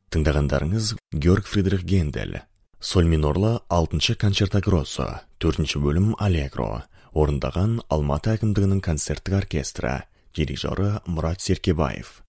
Тыңдағандарыңыз Георг Фридрих Гендель. Соль минорлы 6-шы концерто гроссо, 4-ші бөлім Аллегро. Орындаған Алматы әкімдігінің концерттік оркестрі. Дирижері Мұрат Серкебаев.